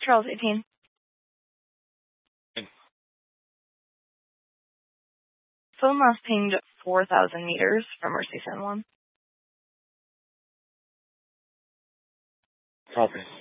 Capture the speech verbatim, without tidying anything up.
Charles, eighteen. Phone last pinged four thousand meters from Mercy San Juan. Copy.